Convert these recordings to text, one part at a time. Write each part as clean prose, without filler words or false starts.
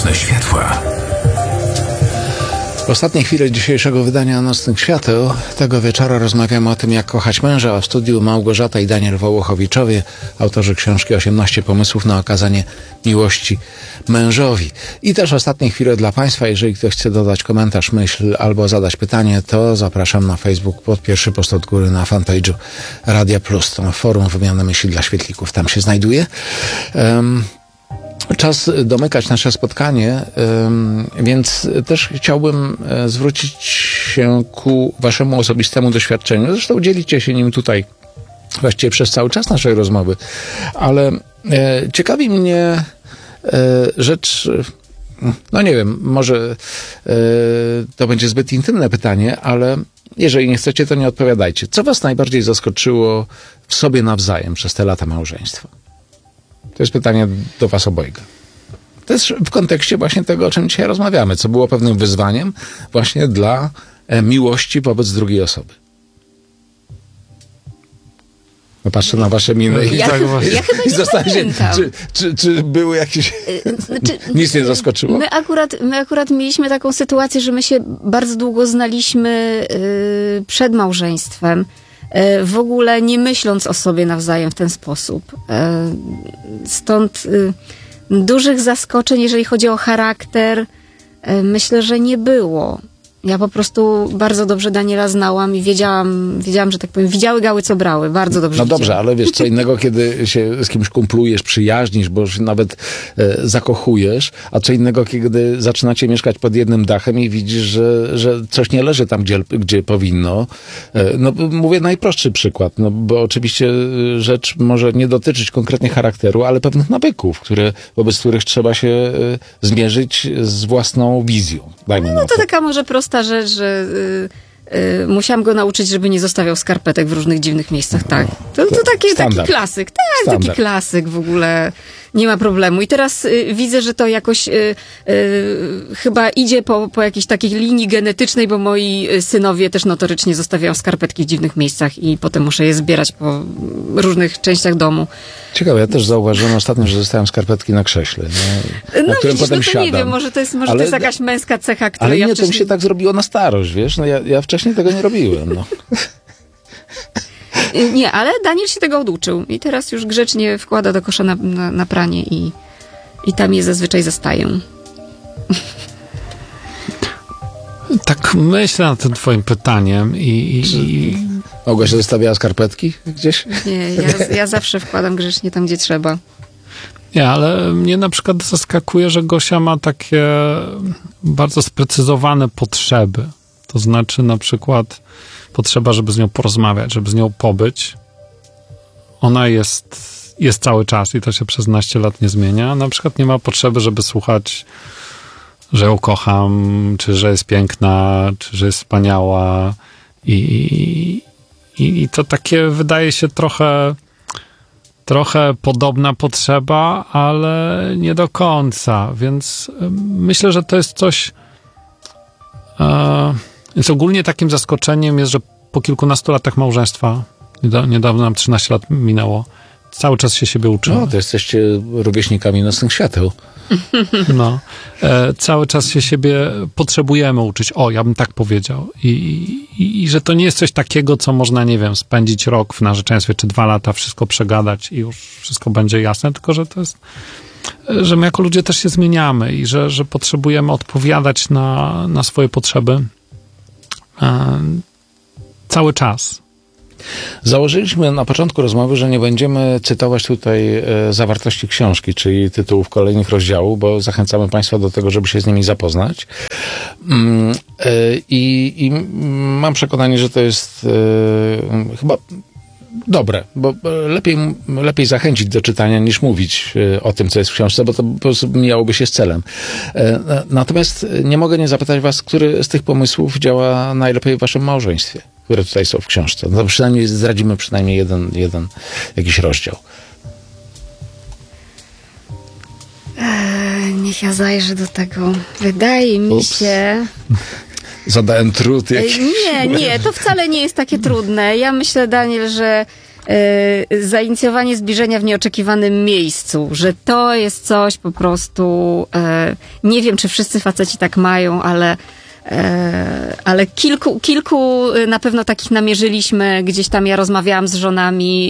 Nocne światła. W ostatniej chwili dzisiejszego wydania Nocnych Świateł tego wieczora rozmawiamy o tym, jak kochać męża, a w studiu Małgorzata i Daniel Wołochowiczowie, autorzy książki 18 pomysłów na okazanie miłości mężowi. I też ostatniej chwili dla Państwa, jeżeli ktoś chce dodać komentarz, myśl albo zadać pytanie, to zapraszam na Facebook pod pierwszy post od góry na fanpage'u Radia Plus. To forum wymiany myśli dla świetlików tam się znajduje. Czas domykać nasze spotkanie, więc też chciałbym zwrócić się ku waszemu osobistemu doświadczeniu. Zresztą dzielicie się nim tutaj właściwie przez cały czas naszej rozmowy, ale ciekawi mnie rzecz, no nie wiem, może to będzie zbyt intymne pytanie, ale jeżeli nie chcecie, to nie odpowiadajcie. Co was najbardziej zaskoczyło w sobie nawzajem przez te lata małżeństwa? To jest pytanie do was obojga. Też w kontekście właśnie tego, o czym dzisiaj rozmawiamy, co było pewnym wyzwaniem właśnie dla miłości wobec drugiej osoby. No patrzę na wasze miny i ja chyba nie pamiętam. Czy były jakieś... Nic nie zaskoczyło? My akurat mieliśmy taką sytuację, że my się bardzo długo znaliśmy przed małżeństwem. W ogóle nie myśląc o sobie nawzajem w ten sposób. Stąd dużych zaskoczeń, jeżeli chodzi o charakter, myślę, że nie było. Ja po prostu bardzo dobrze Daniela znałam i wiedziałam, że tak powiem, widziały gały, co brały. Bardzo dobrze. No dobrze, ale wiesz, co innego, kiedy się z kimś kumplujesz, przyjaźnisz, bo się nawet zakochujesz, a co innego, kiedy zaczynacie mieszkać pod jednym dachem i widzisz, że coś nie leży tam, gdzie powinno. No mówię najprostszy przykład, no bo oczywiście rzecz może nie dotyczyć konkretnie charakteru, ale pewnych nawyków, wobec których trzeba się zmierzyć z własną wizją. Dajmy na to taka może prosta rzecz, że musiałam go nauczyć, żeby nie zostawiał skarpetek w różnych dziwnych miejscach. Tak. To taki klasyk. Tak, standard. Taki klasyk w ogóle. Nie ma problemu. I teraz widzę, że to jakoś chyba idzie po jakiejś takiej linii genetycznej, bo moi synowie też notorycznie zostawiają skarpetki w dziwnych miejscach i potem muszę je zbierać po różnych częściach domu. Ciekawe, ja też zauważyłem ostatnio, że zostawiam skarpetki na krześle, na którym potem siadam. Nie wiem, może to jest jakaś męska cecha, której ale ja nie, wcześniej... to mi się tak zrobiło na starość, wiesz? No ja wcześniej tego nie robiłem, no. Nie, ale Daniel się tego oduczył i teraz już grzecznie wkłada do kosza na pranie i tam je zazwyczaj zastaję. Tak myślę nad tym twoim pytaniem i... Małgosia zostawiała skarpetki gdzieś? Nie, ja zawsze wkładam grzecznie tam, gdzie trzeba. Nie, ale mnie na przykład zaskakuje, że Gosia ma takie bardzo sprecyzowane potrzeby. To znaczy na przykład potrzeba, żeby z nią porozmawiać, żeby z nią pobyć. Ona jest cały czas i to się przez 12 lat nie zmienia. Na przykład nie ma potrzeby, żeby słuchać, że ją kocham, czy że jest piękna, czy że jest wspaniała. I to takie wydaje się trochę podobna potrzeba, ale nie do końca. Więc myślę, że to jest coś... Więc ogólnie takim zaskoczeniem jest, że po kilkunastu latach małżeństwa, niedawno nam 13 lat minęło, cały czas się siebie uczymy. No, to jesteście rówieśnikami Nocnych Świateł. No. Cały czas się siebie potrzebujemy uczyć. Ja bym tak powiedział. I że to nie jest coś takiego, co można, nie wiem, spędzić rok w narzeczeństwie, czy 2 lata, wszystko przegadać i już wszystko będzie jasne, tylko że to jest... że my jako ludzie też się zmieniamy i że potrzebujemy odpowiadać na swoje potrzeby cały czas. Założyliśmy na początku rozmowy, że nie będziemy cytować tutaj zawartości książki, czyli tytułów kolejnych rozdziałów, bo zachęcamy Państwa do tego, żeby się z nimi zapoznać. I mam przekonanie, że to jest chyba dobre, bo lepiej zachęcić do czytania niż mówić o tym, co jest w książce, bo to po prostu mijałoby się z celem. Natomiast nie mogę nie zapytać was, który z tych pomysłów działa najlepiej w waszym małżeństwie, które tutaj są w książce. No przynajmniej zdradzimy jeden jakiś rozdział. Niech ja zajrzę do tego. Wydaje mi się... Zadałem trud jakiś. Nie, to wcale nie jest takie trudne. Ja myślę, Daniel, że zainicjowanie zbliżenia w nieoczekiwanym miejscu, że to jest coś po prostu, nie wiem, czy wszyscy faceci tak mają, ale kilku na pewno takich namierzyliśmy, gdzieś tam ja rozmawiałam z żonami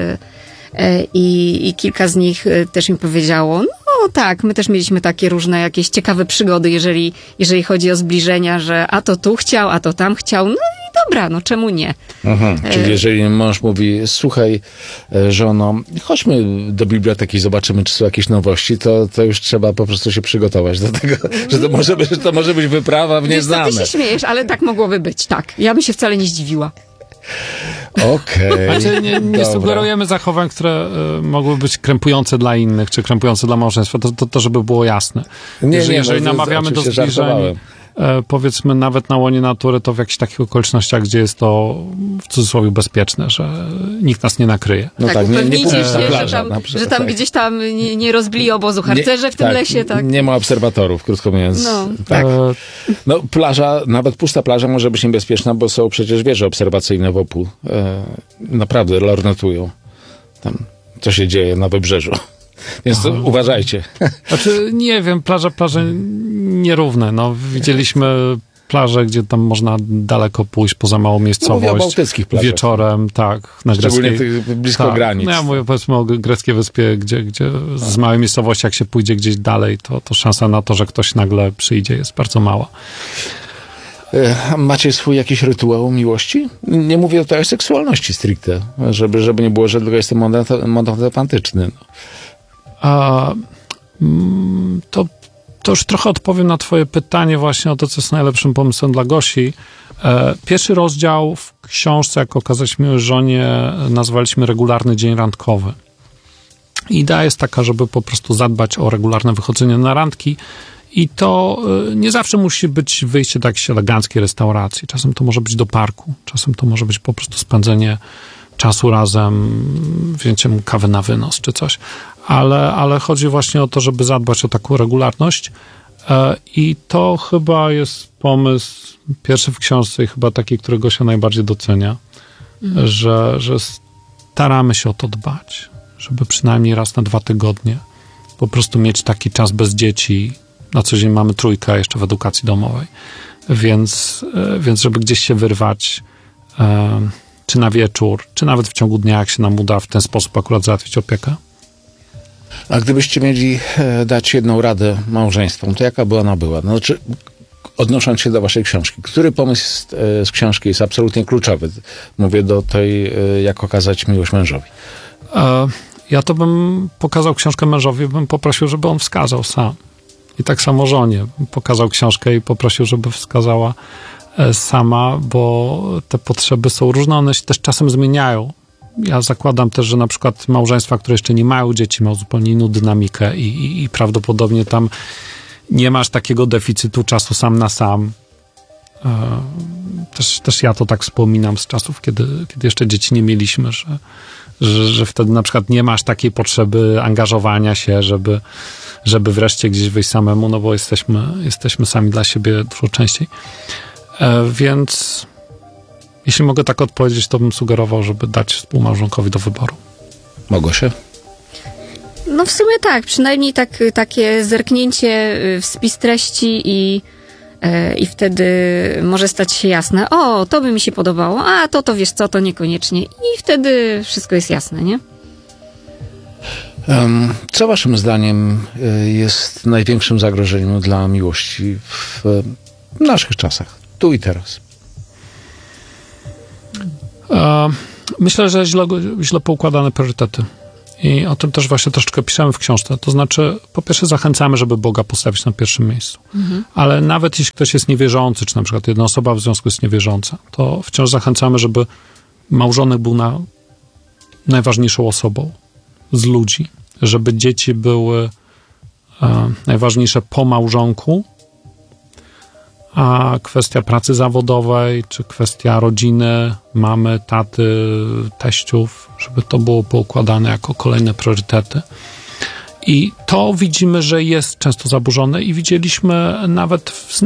i kilka z nich też mi powiedziało, no tak, my też mieliśmy takie różne jakieś ciekawe przygody, jeżeli chodzi o zbliżenia, że a to tu chciał, a to tam chciał, no i dobra, no czemu nie? Aha, czyli jeżeli mąż mówi, słuchaj żono, chodźmy do biblioteki, zobaczymy, czy są jakieś nowości, to już trzeba po prostu się przygotować do tego, że to może być wyprawa w nieznane. Wiesz co, ty się śmiejesz, ale tak mogłoby być, tak. Ja bym się wcale nie zdziwiła. Okej. Znaczy nie sugerujemy zachowań, które mogły być krępujące dla innych, czy krępujące dla małżeństwa, to żeby było jasne. Jeżeli namawiamy do zbliżeń, powiedzmy nawet na łonie natury, to w jakichś takich okolicznościach, gdzie jest to w cudzysłowie bezpieczne, że nikt nas nie nakryje. No tak, upewnijcie się, że tam gdzieś tam nie rozbili obozu harcerze w tym lesie, tak? Nie ma obserwatorów, krótko mówiąc. No. Tak. No plaża, nawet pusta plaża może być niebezpieczna, bo są przecież wieże obserwacyjne wokół. Naprawdę lornetują tam, co się dzieje na wybrzeżu. Więc to uważajcie. Znaczy, nie wiem, plaże nierówne. No, widzieliśmy plaże, gdzie tam można daleko pójść poza małą miejscowość. Mówię o bałtyckich plażach. Wieczorem, tak. Na szczególnie greckiej, tych blisko tak. granic. No ja mówię powiedzmy o greckiej wyspie, gdzie z małej miejscowości, jak się pójdzie gdzieś dalej, to szansa na to, że ktoś nagle przyjdzie, jest bardzo mała. Macie swój jakiś rytuał miłości? Nie mówię tutaj o seksualności stricte, żeby nie było, że tylko jestem monotematyczny. To już trochę odpowiem na twoje pytanie właśnie o to, co jest najlepszym pomysłem dla Gosi. Pierwszy rozdział w książce, jak okazać miłej żonie, nazwaliśmy regularny dzień randkowy. Idea jest taka, żeby po prostu zadbać o regularne wychodzenie na randki i to nie zawsze musi być wyjście do jakiejś eleganckiej restauracji. Czasem to może być do parku, czasem to może być po prostu spędzenie czasu razem, wzięcie kawy na wynos czy coś. Ale chodzi właśnie o to, żeby zadbać o taką regularność i to chyba jest pomysł pierwszy w książce i chyba taki, którego się najbardziej docenia, że staramy się o to dbać, żeby przynajmniej raz na 2 tygodnie po prostu mieć taki czas bez dzieci. Na co dzień mamy 3 jeszcze w edukacji domowej, więc żeby gdzieś się wyrwać, czy na wieczór, czy nawet w ciągu dnia, jak się nam uda w ten sposób akurat załatwić opiekę. A gdybyście mieli dać jedną radę małżeństwom, to jaka by ona była? Znaczy, odnosząc się do waszej książki, który pomysł z książki jest absolutnie kluczowy? Mówię do tej, jak okazać miłość mężowi. Ja to bym pokazał książkę mężowi, bym poprosił, żeby on wskazał sam. I tak samo żonie. Pokazał książkę i poprosił, żeby wskazała sama, bo te potrzeby są różne, one się też czasem zmieniają. Ja zakładam też, że na przykład małżeństwa, które jeszcze nie mają dzieci, mają zupełnie inną dynamikę i prawdopodobnie tam nie masz takiego deficytu czasu sam na sam. Też ja to tak wspominam z czasów, kiedy jeszcze dzieci nie mieliśmy, że wtedy na przykład nie masz takiej potrzeby angażowania się, żeby wreszcie gdzieś wyjść samemu, no bo jesteśmy sami dla siebie dużo częściej. Więc jeśli mogę tak odpowiedzieć, to bym sugerował, żeby dać współmałżonkowi do wyboru. Mogło się? No w sumie tak, przynajmniej takie zerknięcie w spis treści i wtedy może stać się jasne, o, to by mi się podobało, a to wiesz co, to niekoniecznie. I wtedy wszystko jest jasne, nie? Co waszym zdaniem jest największym zagrożeniem dla miłości w naszych czasach, tu i teraz? Myślę, że źle poukładane priorytety. I o tym też właśnie troszeczkę piszemy w książce. To znaczy, po pierwsze zachęcamy, żeby Boga postawić na pierwszym miejscu. Ale nawet jeśli ktoś jest niewierzący, czy na przykład jedna osoba w związku jest niewierząca, to wciąż zachęcamy, żeby małżonek był najważniejszą osobą z ludzi. Żeby dzieci były najważniejsze po małżonku, a kwestia pracy zawodowej, czy kwestia rodziny, mamy, taty, teściów, żeby to było poukładane jako kolejne priorytety. I to widzimy, że jest często zaburzone i widzieliśmy nawet w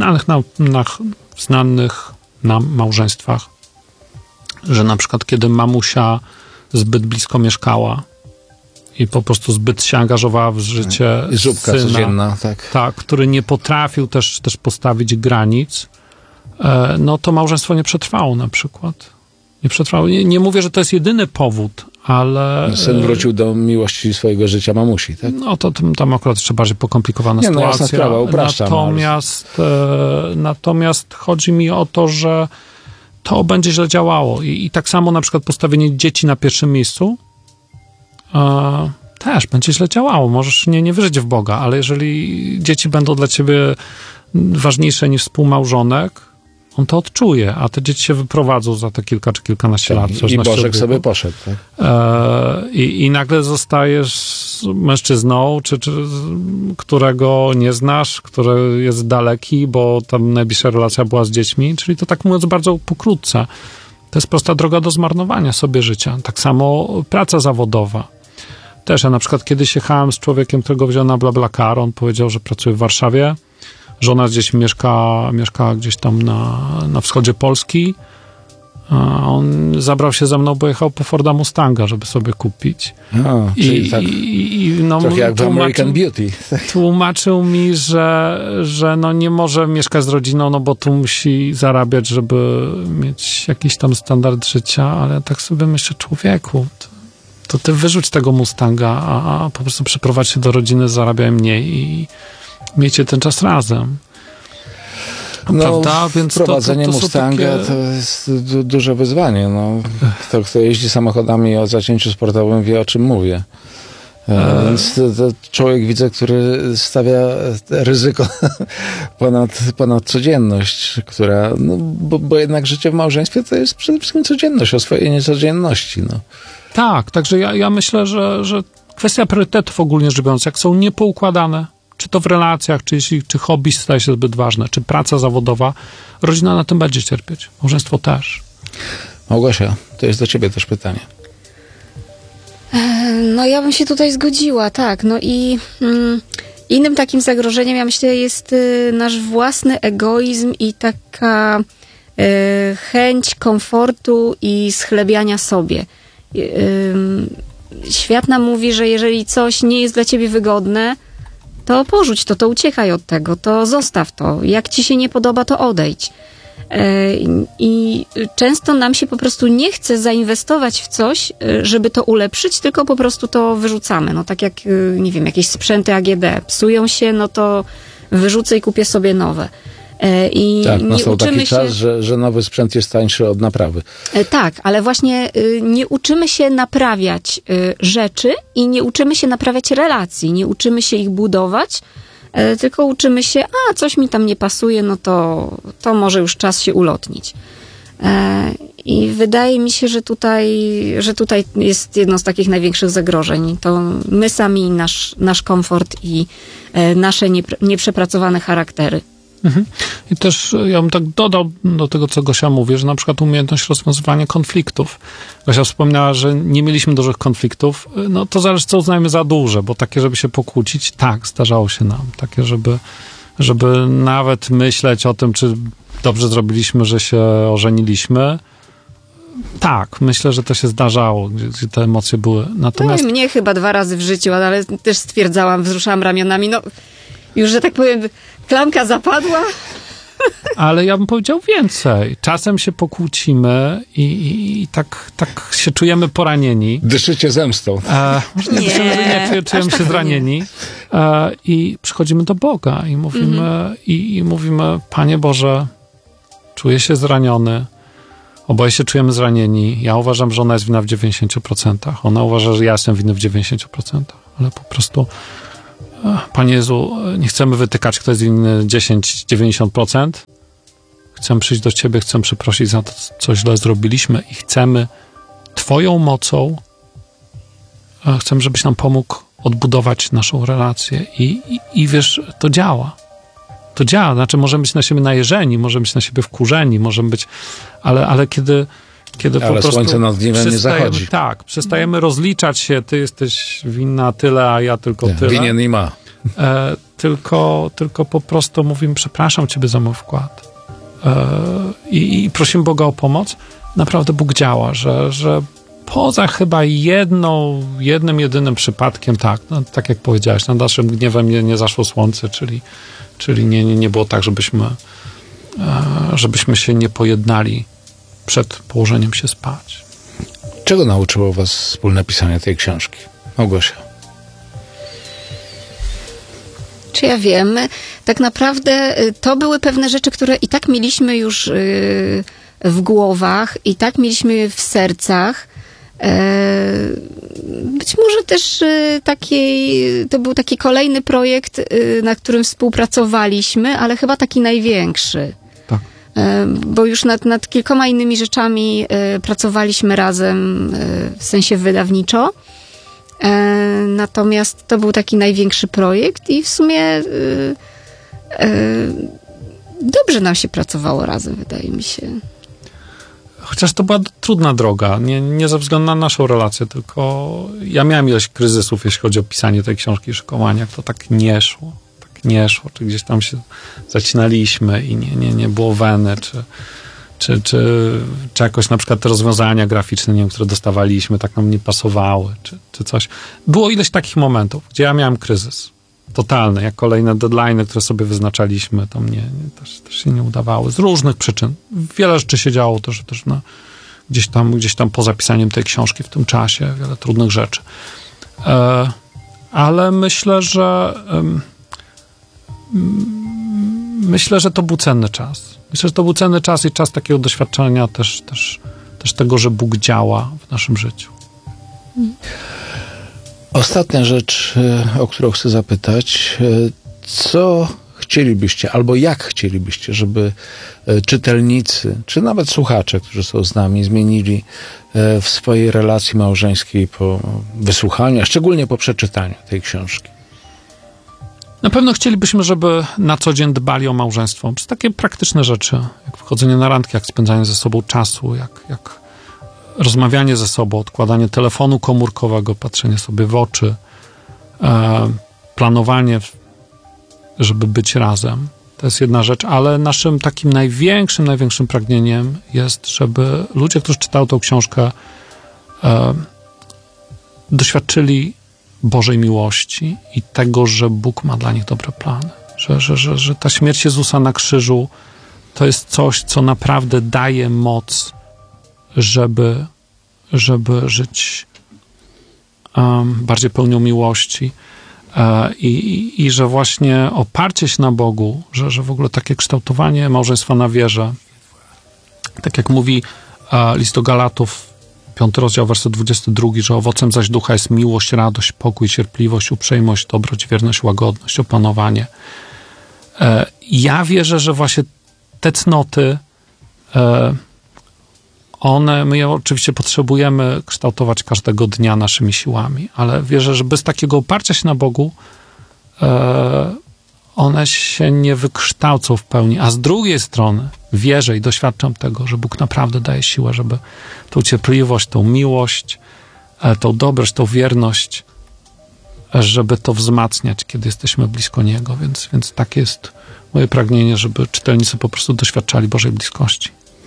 znanych nam małżeństwach, że na przykład kiedy mamusia zbyt blisko mieszkała i po prostu zbyt się angażowała w życie żubka syna, codzienna, tak. Tak, który nie potrafił też postawić granic, no to małżeństwo nie przetrwało na przykład. Nie przetrwało. Nie mówię, że to jest jedyny powód, ale... Syn wrócił do miłości swojego życia mamusi, tak? No to tam akurat jeszcze bardziej pokomplikowana sytuacja. Jasna sprawa, upraszczam. Natomiast chodzi mi o to, że to będzie źle działało. I tak samo na przykład postawienie dzieci na pierwszym miejscu też będzie źle działało. Możesz nie wierzyć w Boga, ale jeżeli dzieci będą dla ciebie ważniejsze niż współmałżonek, on to odczuje, a te dzieci się wyprowadzą za te kilka czy kilkanaście lat. I Bożek sobie poszedł, tak? I nagle zostajesz mężczyzną, czy którego nie znasz, który jest daleki, bo tam najbliższa relacja była z dziećmi, czyli to tak mówiąc bardzo pokrótce. To jest prosta droga do zmarnowania sobie życia. Tak samo praca zawodowa. Też ja na przykład kiedyś jechałem z człowiekiem, którego wziąłem na BlaBlaCar, on powiedział, że pracuje w Warszawie, żona z dziećmi mieszka gdzieś tam na wschodzie Polski, a on zabrał się ze mną, bo jechał po Forda Mustanga, żeby sobie kupić. Czyli tak trochę jak w American Beauty. Tłumaczył mi, że no nie może mieszkać z rodziną, no bo tu musi zarabiać, żeby mieć jakiś tam standard życia, ale tak sobie myślę, człowieku, to ty wyrzuć tego Mustanga, a po prostu przeprowadź się do rodziny, zarabiaj mniej i miejcie ten czas razem. Prawda? Więc prowadzenie Mustanga to jest duże wyzwanie. No. Kto jeździ samochodami o zacięciu sportowym, wie, o czym mówię. Więc to człowiek, widzę, który stawia ryzyko ponad codzienność, która, no, bo jednak życie w małżeństwie to jest przede wszystkim codzienność, oswojenie codzienności. No. Tak, także ja myślę, że kwestia priorytetów ogólnie rzecz biorąc, jak są niepoukładane, czy to w relacjach, czy hobby staje się zbyt ważne, czy praca zawodowa, rodzina na tym będzie cierpieć. Małżeństwo też. Małgosia, to jest do ciebie też pytanie. No ja bym się tutaj zgodziła, tak. No i innym takim zagrożeniem, ja myślę, jest nasz własny egoizm i taka chęć komfortu i schlebiania sobie. Świat nam mówi, że jeżeli coś nie jest dla ciebie wygodne, to porzuć to uciekaj od tego, to zostaw to. Jak ci się nie podoba, to odejdź. I często nam się po prostu nie chce zainwestować w coś, żeby to ulepszyć, tylko po prostu to wyrzucamy. No tak jak, nie wiem, jakieś sprzęty AGD psują się, no to wyrzucę i kupię sobie nowe. I tak, nie nastał uczymy taki się... czas, że nowy sprzęt jest tańszy od naprawy. Tak, ale właśnie nie uczymy się naprawiać rzeczy i nie uczymy się naprawiać relacji, nie uczymy się ich budować, tylko uczymy się, coś mi tam nie pasuje, no to może już czas się ulotnić. I wydaje mi się, że tutaj jest jedno z takich największych zagrożeń. To my sami, nasz komfort i nasze nieprzepracowane charaktery. Mhm. I też ja bym tak dodał do tego, co Gosia mówi, że na przykład umiejętność rozwiązywania konfliktów. Gosia wspomniała, że nie mieliśmy dużych konfliktów. No to zależy, co uznajemy za duże, bo takie, żeby się pokłócić, tak, zdarzało się nam. Takie, żeby nawet myśleć o tym, czy dobrze zrobiliśmy, że się ożeniliśmy. Tak, myślę, że to się zdarzało, gdzie te emocje były. Natomiast... No i mnie chyba 2 razy w życiu, ale też stwierdzałam, wzruszałam ramionami, no już, że tak powiem, klamka zapadła. Ale ja bym powiedział więcej. Czasem się pokłócimy i tak się czujemy poranieni. Dyszycie zemstą. Czujemy się zranieni. I przychodzimy do Boga i mówimy, i mówimy, Panie Boże, czuję się zraniony. Oboje się czujemy zranieni. Ja uważam, że ona jest winna w 90%. Ona uważa, że ja jestem winny w 90%. Ale po prostu, Panie Jezu, nie chcemy wytykać, kto jest winny 10-90%. Chcemy przyjść do Ciebie, chcemy przeprosić za to, co źle zrobiliśmy i chcemy Twoją mocą, chcemy, żebyś nam pomógł odbudować naszą relację. I wiesz, to działa. To działa. Znaczy, możemy być na siebie najeżeni, możemy być na siebie wkurzeni, możemy być, ale kiedy po prostu słońce nad gniewem nie zachodzi. Tak, przestajemy rozliczać się, ty jesteś winna tyle, a ja tylko tyle. Winien i ma. Tylko po prostu mówimy, przepraszam Ciebie za mój wkład. I prosimy Boga o pomoc. Naprawdę Bóg działa, że Poza chyba jednym jedynym przypadkiem, tak, no, tak jak powiedziałeś, nad naszym gniewem nie zaszło słońce, czyli nie było tak, żebyśmy się nie pojednali przed położeniem się spać. Czego nauczyło was wspólne pisanie tej książki? Małgosia. Czy ja wiem? Tak naprawdę to były pewne rzeczy, które i tak mieliśmy już w głowach, i tak mieliśmy w sercach. Być może też to był taki kolejny projekt, na którym współpracowaliśmy, ale chyba taki największy. Tak. Bo już nad kilkoma innymi rzeczami pracowaliśmy razem, w sensie wydawniczo. Natomiast to był taki największy projekt i w sumie dobrze nam się pracowało razem, wydaje mi się. Chociaż to była trudna droga, nie ze względu na naszą relację, tylko ja miałem ileś kryzysów, jeśli chodzi o pisanie tej książki, szykowanie, jak to tak nie szło, czy gdzieś tam się zacinaliśmy i nie było weny, czy jakoś na przykład te rozwiązania graficzne, nie wiem, które dostawaliśmy, tak nam nie pasowały, czy coś. Było ileś takich momentów, gdzie ja miałem kryzys totalny, jak kolejne deadline'y, które sobie wyznaczaliśmy, to mnie też się nie udawały. Z różnych przyczyn. Wiele rzeczy się działo też gdzieś tam poza pisaniem tej książki w tym czasie, wiele trudnych rzeczy. Ale myślę, że to był cenny czas. Myślę, że to był cenny czas i czas takiego doświadczenia też tego, że Bóg działa w naszym życiu. Ostatnia rzecz, o którą chcę zapytać. Co chcielibyście, albo jak chcielibyście, żeby czytelnicy, czy nawet słuchacze, którzy są z nami, zmienili w swojej relacji małżeńskiej po wysłuchaniu, a szczególnie po przeczytaniu tej książki? Na pewno chcielibyśmy, żeby na co dzień dbali o małżeństwo. Przez takie praktyczne rzeczy, jak wchodzenie na randki, jak spędzanie ze sobą czasu, jak rozmawianie ze sobą, odkładanie telefonu komórkowego, patrzenie sobie w oczy, planowanie, żeby być razem. To jest jedna rzecz, ale naszym takim największym pragnieniem jest, żeby ludzie, którzy czytają tą książkę, doświadczyli Bożej miłości i tego, że Bóg ma dla nich dobre plany. Że ta śmierć Jezusa na krzyżu to jest coś, co naprawdę daje moc, żeby żyć bardziej pełnią miłości i że właśnie oparcie się na Bogu, że w ogóle takie kształtowanie małżeństwa na wierze, tak jak mówi list do Galatów, 5 rozdział, werset 22, że owocem zaś ducha jest miłość, radość, pokój, cierpliwość, uprzejmość, dobroć, wierność, łagodność, opanowanie. Ja wierzę, że właśnie te cnoty, my je oczywiście potrzebujemy kształtować każdego dnia naszymi siłami, ale wierzę, że bez takiego oparcia się na Bogu one się nie wykształcą w pełni, a z drugiej strony wierzę i doświadczam tego, że Bóg naprawdę daje siłę, żeby tą cierpliwość, tą miłość, tą dobroć, tą wierność, żeby to wzmacniać, kiedy jesteśmy blisko Niego, więc takie jest moje pragnienie, żeby czytelnicy po prostu doświadczali Bożej bliskości.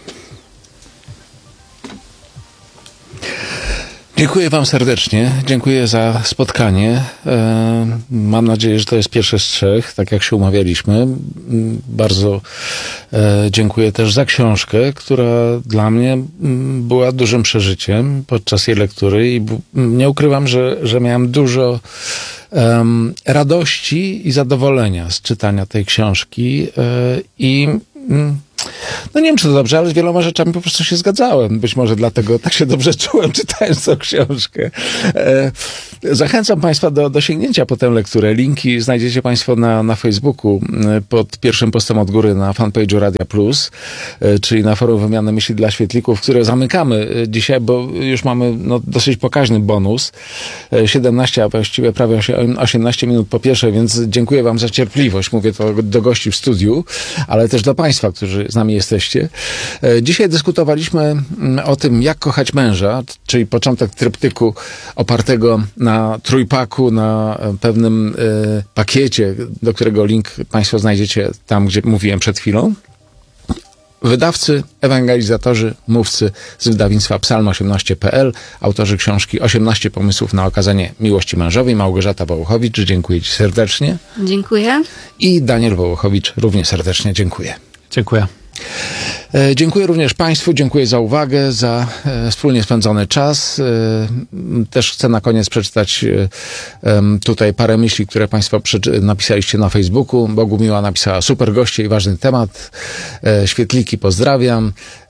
Dziękuję wam serdecznie. Dziękuję za spotkanie. Mam nadzieję, że to jest pierwsze z 3, tak jak się umawialiśmy. Bardzo dziękuję też za książkę, która dla mnie była dużym przeżyciem podczas jej lektury i nie ukrywam, że miałem dużo radości i zadowolenia z czytania tej książki i no nie wiem, czy to dobrze, ale z wieloma rzeczami po prostu się zgadzałem. Być może dlatego tak się dobrze czułem, czytając tą książkę. Zachęcam Państwa do sięgnięcia po tę lekturę. Linki znajdziecie Państwo na Facebooku pod pierwszym postem od góry na fanpage'u Radia Plus, czyli na forum Wymiany Myśli dla Świetlików, które zamykamy dzisiaj, bo już mamy dosyć pokaźny bonus. 17, a właściwie prawie 18 minut po pierwsze, więc dziękuję wam za cierpliwość. Mówię to do gości w studiu, ale też do Państwa, którzy z nami jesteście. Dzisiaj dyskutowaliśmy o tym, jak kochać męża, czyli początek tryptyku opartego na trójpaku, na pewnym pakiecie, do którego link Państwo znajdziecie tam, gdzie mówiłem przed chwilą. wydawcy, ewangelizatorzy, mówcy z wydawnictwa psalm18.pl, autorzy książki 18 pomysłów na okazanie miłości mężowi, Małgorzata Wołochowicz, dziękuję Ci serdecznie. Dziękuję. I Daniel Wołochowicz, również serdecznie dziękuję. Dziękuję. Dziękuję również Państwu, dziękuję za uwagę, za wspólnie spędzony czas. Też chcę na koniec przeczytać tutaj parę myśli, które Państwo napisaliście na Facebooku. Bogumiła napisała: super goście i ważny temat. Świetliki pozdrawiam.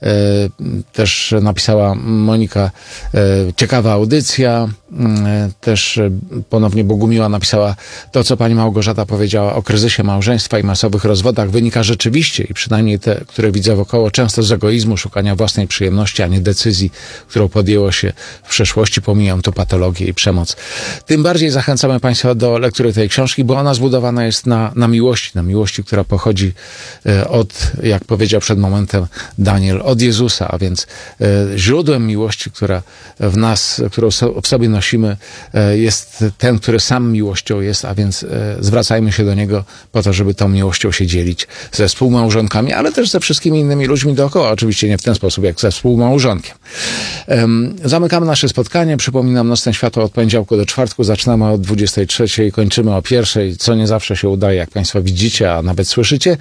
Też napisała Monika: ciekawa audycja. Też ponownie Bogumiła napisała: to, co pani Małgorzata powiedziała o kryzysie małżeństwa i masowych rozwodach, wynika rzeczywiście, i przynajmniej te, które widzę wokoło, często z egoizmu, szukania własnej przyjemności, a nie decyzji, którą podjęło się w przeszłości. Pomijam tu patologię i przemoc. Tym bardziej zachęcamy Państwa do lektury tej książki, bo ona zbudowana jest na miłości, która pochodzi od, jak powiedział przed momentem Daniel, od Jezusa, a więc źródłem miłości, która w nas, którą w sobie nosimy, jest ten, który sam miłością jest, a więc zwracajmy się do Niego po to, żeby tą miłością się dzielić ze współmałżonkami, ale też ze wszystkimi innymi ludźmi dookoła. Oczywiście nie w ten sposób, jak ze współmałżonkiem. Zamykamy nasze spotkanie. Przypominam, Nocne Światło od poniedziałku do czwartku. Zaczynamy od 23:00, kończymy o 1:00, co nie zawsze się udaje, jak Państwo widzicie, a nawet słyszycie.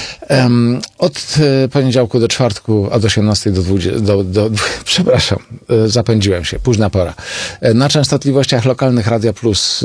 Od poniedziałku do czwartku, od 18:00 do 20:00, przepraszam, zapędziłem się, późna pora. Na częstotliwościach lokalnych Radia Plus,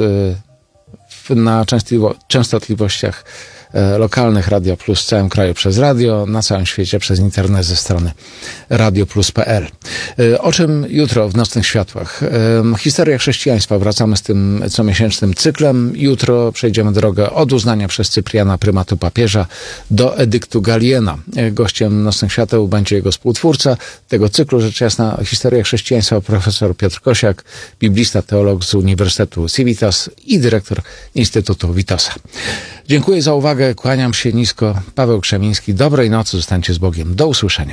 na częstotliwościach lokalnych Radia Plus w całym kraju przez radio, na całym świecie przez internet ze strony radioplus.pl. O czym jutro w Nocnych Światłach? Historia chrześcijaństwa. Wracamy z tym comiesięcznym cyklem. Jutro przejdziemy drogę od uznania przez Cypriana prymatu papieża do edyktu Galiena. Gościem Nocnych Świateł będzie jego współtwórca tego cyklu, rzecz jasna, Historia chrześcijaństwa, profesor Piotr Kosiak, biblista, teolog z Uniwersytetu Civitas i dyrektor Instytutu Witosa. Dziękuję za uwagę, kłaniam się nisko. Paweł Krzemiński. Dobrej nocy, zostańcie z Bogiem. Do usłyszenia.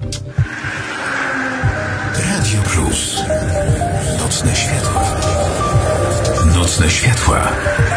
Radio Plus. Nocne Światła. Nocne Światła.